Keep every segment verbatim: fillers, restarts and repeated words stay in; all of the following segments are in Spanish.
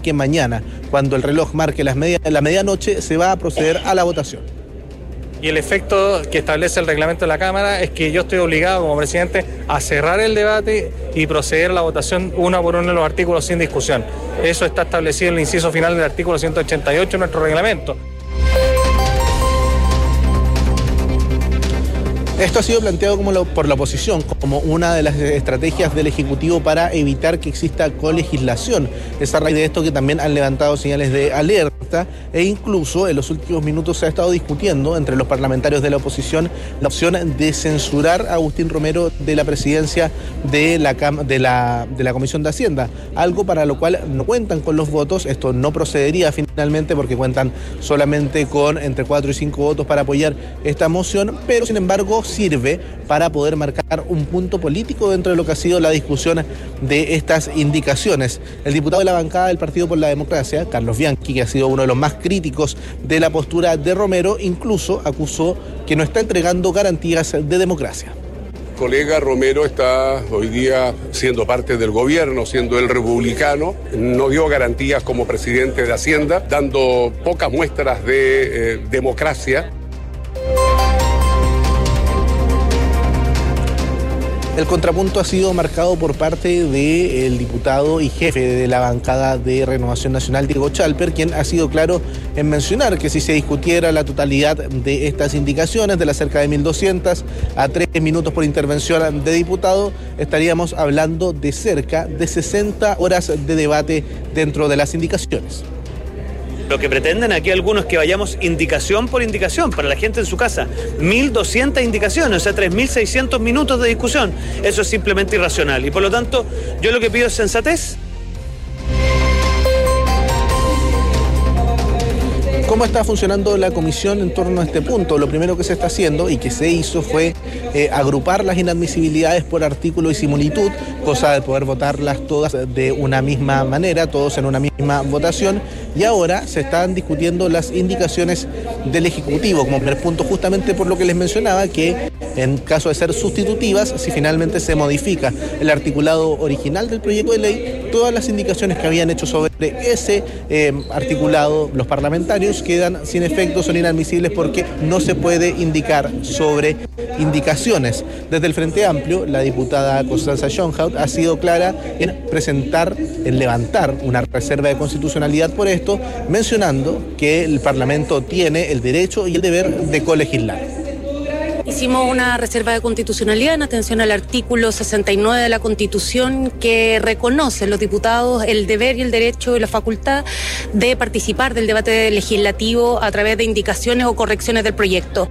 que mañana, cuando el reloj marque las media, la medianoche, se va a proceder a la votación. Y el efecto que establece el reglamento de la Cámara es que yo estoy obligado como presidente a cerrar el debate y proceder a la votación uno por uno de los artículos sin discusión. Eso está establecido en el inciso final del artículo ciento ochenta y ocho de nuestro reglamento. Esto ha sido planteado como lo, por la oposición como una de las estrategias del Ejecutivo para evitar que exista colegislación. Es a raíz de esto que también han levantado señales de alerta e incluso en los últimos minutos se ha estado discutiendo entre los parlamentarios de la oposición la opción de censurar a Agustín Romero de la presidencia de la, de la, de la Comisión de Hacienda, algo para lo cual no cuentan con los votos. Esto no procedería finalmente porque cuentan solamente con entre cuatro y cinco votos para apoyar esta moción, pero sin embargo sirve para poder marcar un punto político dentro de lo que ha sido la discusión de estas indicaciones. El diputado de la bancada del Partido por la Democracia, Carlos Bianchi, que ha sido uno de los más críticos de la postura de Romero, incluso acusó que no está entregando garantías de democracia. El colega Romero está hoy día siendo parte del gobierno, siendo el republicano, no dio garantías como presidente de Hacienda, dando pocas muestras de eh, democracia. El contrapunto ha sido marcado por parte del diputado y jefe de la bancada de Renovación Nacional, Diego Chalper, quien ha sido claro en mencionar que si se discutiera la totalidad de estas indicaciones, de las cerca de mil doscientas a tres minutos por intervención de diputado, estaríamos hablando de cerca de sesenta horas de debate dentro de las indicaciones. Lo que pretenden aquí algunos es que vayamos indicación por indicación para la gente en su casa. mil doscientas indicaciones, o sea, tres mil seiscientos minutos de discusión. Eso es simplemente irracional. Y por lo tanto, yo lo que pido es sensatez. ¿Cómo está funcionando la comisión en torno a este punto? Lo primero que se está haciendo y que se hizo fue eh, agrupar las inadmisibilidades por artículo y similitud, cosa de poder votarlas todas de una misma manera, todos en una misma votación, y ahora se están discutiendo las indicaciones del Ejecutivo como primer punto, justamente por lo que les mencionaba, que en caso de ser sustitutivas, si finalmente se modifica el articulado original del proyecto de ley, todas las indicaciones que habían hecho sobre ese eh, articulado los parlamentarios quedan sin efecto, son inadmisibles porque no se puede indicar sobre indicaciones. Desde el Frente Amplio, la diputada Constanza Schoenhout ha sido clara en presentar, en levantar una reserva de constitucionalidad por esto, mencionando que el Parlamento tiene el derecho y el deber de colegislar. Hicimos una reserva de constitucionalidad en atención al artículo sesenta y nueve de la Constitución, que reconoce a los diputados el deber y el derecho y la facultad de participar del debate legislativo a través de indicaciones o correcciones del proyecto.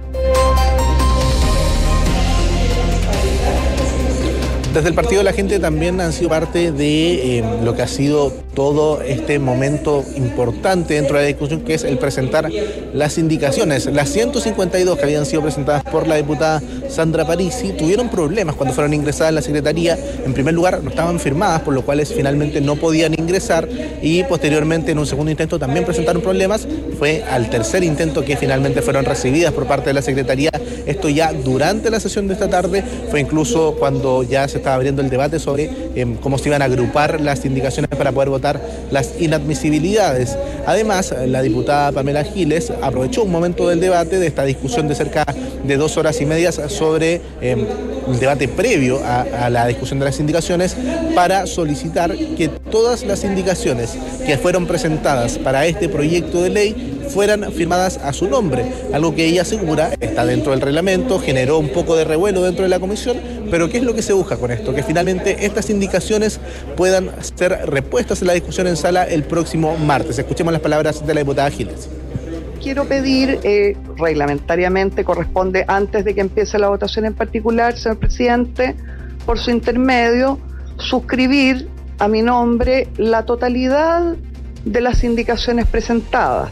Desde el Partido de la Gente también han sido parte de eh, lo que ha sido todo este momento importante dentro de la discusión, que es el presentar las indicaciones. Las ciento cincuenta y dos que habían sido presentadas por la diputada Sandra Parisi tuvieron problemas cuando fueron ingresadas en la Secretaría. En primer lugar, no estaban firmadas, por lo cual finalmente no podían ingresar, y posteriormente en un segundo intento también presentaron problemas. Fue al tercer intento que finalmente fueron recibidas por parte de la Secretaría. Esto ya durante la sesión de esta tarde, fue incluso cuando ya se estaba abriendo el debate sobre eh, cómo se iban a agrupar las indicaciones para poder votar las inadmisibilidades. Además, la diputada Pamela Giles aprovechó un momento del debate, de esta discusión de cerca de dos horas y media sobre eh, el debate previo a, a la discusión de las indicaciones, para solicitar que todas las indicaciones que fueron presentadas para este proyecto de ley fueran firmadas a su nombre, algo que ella asegura está dentro del reglamento, generó un poco de revuelo dentro de la comisión, pero ¿qué es lo que se busca con esto? Que finalmente estas indicaciones puedan ser repuestas en la discusión en sala el próximo martes. Escuchemos las palabras de la diputada Giles. Quiero pedir, eh, reglamentariamente corresponde antes de que empiece la votación en particular, señor presidente, por su intermedio, suscribir a mi nombre la totalidad de las indicaciones presentadas.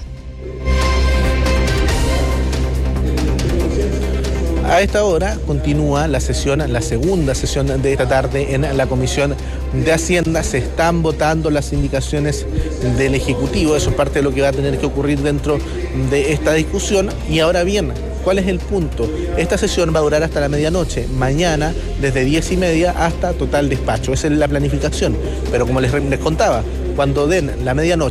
A esta hora continúa la sesión, la segunda sesión de esta tarde en la Comisión de Hacienda. Se están votando las indicaciones del Ejecutivo. Eso es parte de lo que va a tener que ocurrir dentro de esta discusión. Y ahora bien, ¿cuál es el punto? Esta sesión va a durar hasta la medianoche. Mañana, desde diez y media hasta total despacho. Esa es la planificación. Pero como les, les contaba, cuando den la medianoche,